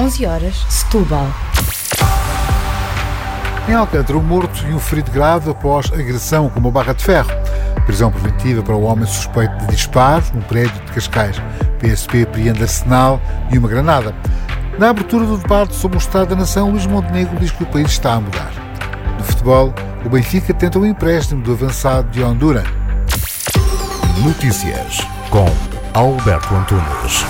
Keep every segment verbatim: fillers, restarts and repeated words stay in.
onze horas, Setúbal. Em Alcântara, um morto e um ferido grave após agressão com uma barra de ferro. Prisão preventiva para o homem suspeito de disparos num prédio de Cascais. P S P apreende arsenal e uma granada. Na abertura do debate sobre o Estado da Nação, Luís Montenegro diz que o país está a mudar. No futebol, o Benfica tenta o empréstimo do avançado de Honduras. Notícias com Alberto Antunes.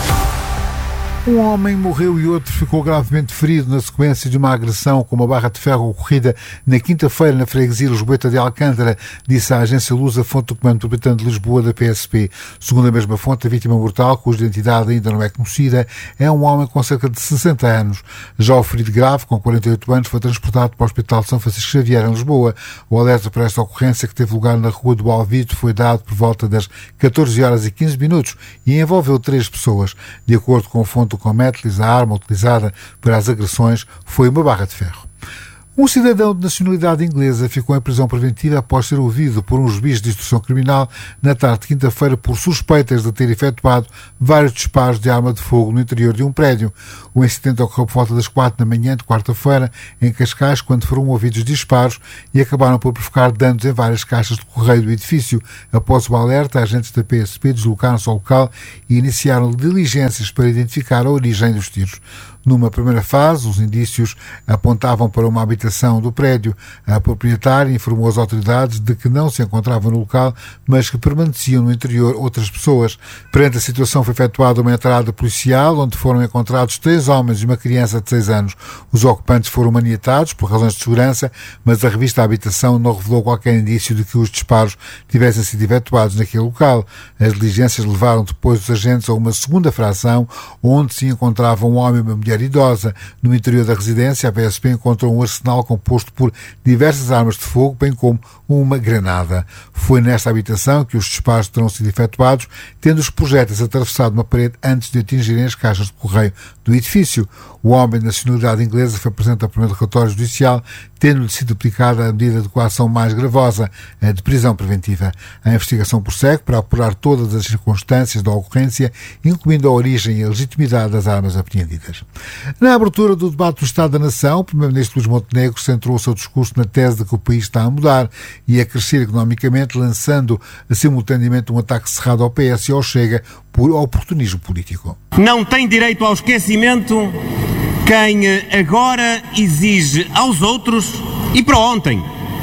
Um homem morreu e outro ficou gravemente ferido na sequência de uma agressão com uma barra de ferro ocorrida na quinta-feira na freguesia Lisboeta de Alcântara, disse a agência Lusa, fonte do Comando Metropolitano de Lisboa da P S P. Segundo a mesma fonte, a vítima mortal, cuja identidade ainda não é conhecida, é um homem com cerca de sessenta anos. Já o ferido grave, com quarenta e oito anos, foi transportado para o Hospital de São Francisco Xavier, em Lisboa. O alerta para esta ocorrência, que teve lugar na Rua do Alvito, foi dado por volta das catorze horas e quinze minutos e envolveu três pessoas. De acordo com a fonte do Cometlis, a arma utilizada para as agressões foi uma barra de ferro. Um cidadão de nacionalidade inglesa ficou em prisão preventiva após ser ouvido por um juiz de instrução criminal na tarde de quinta-feira por suspeitas de ter efetuado vários disparos de arma de fogo no interior de um prédio. O incidente ocorreu por volta das quatro da manhã de quarta-feira em Cascais, quando foram ouvidos disparos e acabaram por provocar danos em várias caixas de correio do edifício. Após o alerta, agentes da P S P deslocaram-se ao local e iniciaram diligências para identificar a origem dos tiros. Numa primeira fase, os indícios apontavam para uma habitação do prédio. A proprietária informou as autoridades de que não se encontrava no local, mas que permaneciam no interior outras pessoas. Perante a situação, foi efetuada uma entrada policial, onde foram encontrados três homens e uma criança de seis anos. Os ocupantes foram maniatados por razões de segurança, mas a revista Habitação não revelou qualquer indício de que os disparos tivessem sido efetuados naquele local. As diligências levaram depois os agentes a uma segunda fração, onde se encontrava um homem e uma mulher idosa. No interior da residência, a P S P encontrou um arsenal composto por diversas armas de fogo, bem como uma granada. Foi nesta habitação que os disparos terão sido efetuados, tendo os projéteis atravessado uma parede antes de atingirem as caixas de correio do edifício. O homem de nacionalidade inglesa foi presente ao primeiro relatório judicial, tendo-lhe sido aplicada a medida de coação mais gravosa, a de prisão preventiva. A investigação prossegue para apurar todas as circunstâncias da ocorrência, incluindo a origem e a legitimidade das armas apreendidas. Na abertura do debate do Estado da Nação, o primeiro-ministro Luís Montenegro centrou o seu discurso na tese de que o país está a mudar e a crescer economicamente, lançando simultaneamente um ataque cerrado ao P S e ao Chega por oportunismo político. Não tem direito ao esquecimento quem agora exige aos outros e para ontem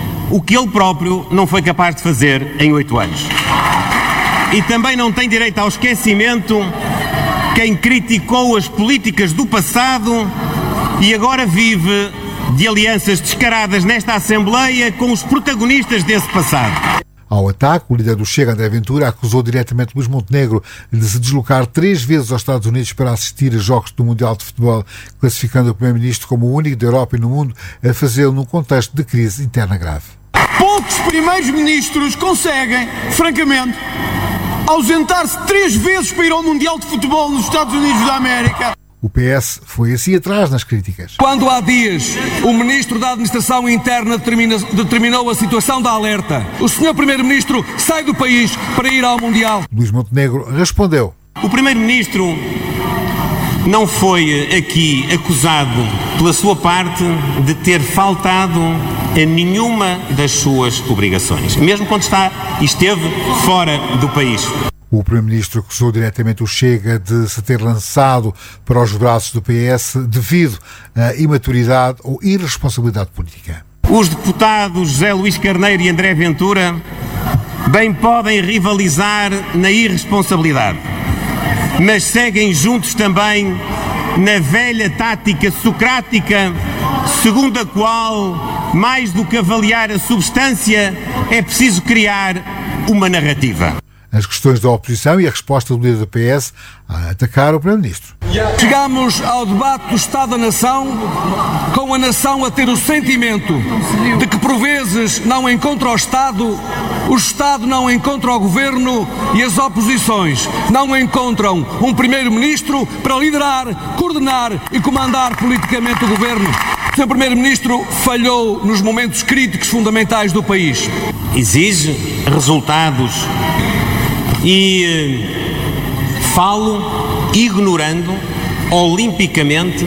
o que ele próprio não foi capaz de fazer em oito anos. E também não tem direito ao esquecimento quem criticou as políticas do passado e agora vive de alianças descaradas nesta Assembleia com os protagonistas desse passado. Ao ataque, o líder do Chega, André Ventura, acusou diretamente Luís Montenegro de se deslocar três vezes aos Estados Unidos para assistir a jogos do Mundial de Futebol, classificando o primeiro-ministro como o único da Europa e no mundo a fazê-lo num contexto de crise interna grave. Poucos primeiros-ministros conseguem, francamente, ausentar-se três vezes para ir ao Mundial de Futebol nos Estados Unidos da América. O P S foi assim atrás nas críticas. Quando há dias o Ministro da Administração Interna determina, determinou a situação da alerta, o senhor Primeiro-Ministro sai do país para ir ao Mundial. Luís Montenegro respondeu. O Primeiro-Ministro não foi aqui acusado pela sua parte de ter faltado a nenhuma das suas obrigações, mesmo quando está e esteve fora do país. O Primeiro-Ministro acusou diretamente o Chega de se ter lançado para os braços do P S devido à imaturidade ou irresponsabilidade política. Os deputados José Luís Carneiro e André Ventura bem podem rivalizar na irresponsabilidade, mas seguem juntos também na velha tática socrática, segundo a qual, mais do que avaliar a substância, é preciso criar uma narrativa. As questões da oposição e a resposta do líder do P S a atacar o Primeiro-Ministro. Chegamos ao debate do Estado da Nação com a nação a ter o sentimento de que por vezes não encontra o Estado, o Estado não encontra o Governo e as oposições não encontram um Primeiro-Ministro para liderar, coordenar e comandar politicamente o Governo. O senhor Primeiro-Ministro falhou nos momentos críticos fundamentais do país. Exige resultados e eh, falo ignorando olimpicamente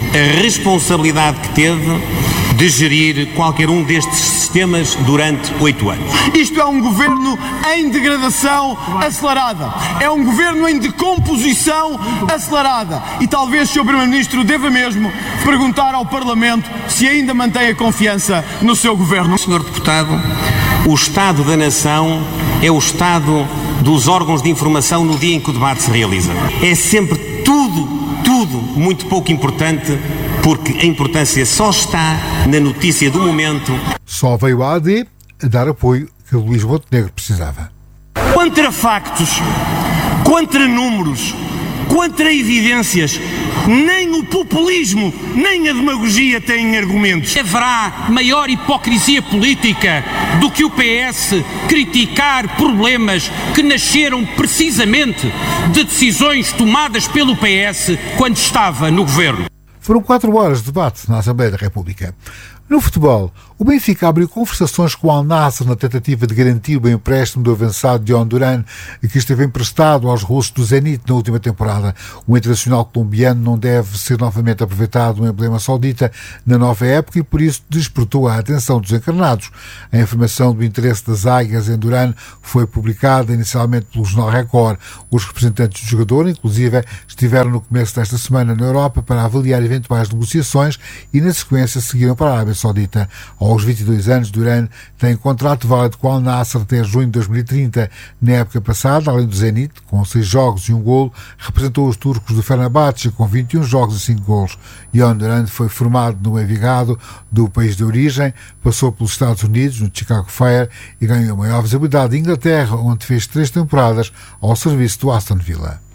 a responsabilidade que teve de gerir qualquer um destes sistemas durante oito anos. Isto é um governo em degradação acelerada. É um governo em decomposição acelerada. E talvez o senhor Primeiro-Ministro deva mesmo perguntar ao Parlamento se ainda mantém a confiança no seu governo. senhor Deputado, o Estado da Nação é o Estado dos órgãos de informação no dia em que o debate se realiza. É sempre tudo, tudo muito pouco importante, porque a importância só está na notícia do momento. Só veio a A D a dar apoio que Luís Montenegro precisava. Contra factos, contra números, contra evidências, nem o populismo, nem a demagogia têm argumentos. Haverá maior hipocrisia política do que o P S criticar problemas que nasceram precisamente de decisões tomadas pelo P S quando estava no governo. Foram quatro horas de debate na Assembleia da República. No futebol, o Benfica abriu conversações com o Al Nassr na tentativa de garantir o empréstimo do avançado Dion Duran, que esteve emprestado aos russos do Zenit na última temporada. O internacional colombiano não deve ser novamente aproveitado no emblema saudita na nova época e por isso despertou a atenção dos encarnados. A informação do interesse das águias em Duran foi publicada inicialmente pelo jornal Record. Os representantes do jogador, inclusive, estiveram no começo desta semana na Europa para avaliar eventuais negociações e, na sequência, seguiram para a Arábia Saudita. Aos vinte e dois anos, Duran tem contrato válido com o Al Nassr até junho de dois mil e trinta. Na época passada, além do Zenit, com seis jogos e um golo, representou os turcos do Fenerbahçe com vinte e um jogos e cinco golos. Dion Duran foi formado no Envigado, do país de origem, passou pelos Estados Unidos, no Chicago Fire, e ganhou maior visibilidade em Inglaterra, onde fez três temporadas ao serviço do Aston Villa.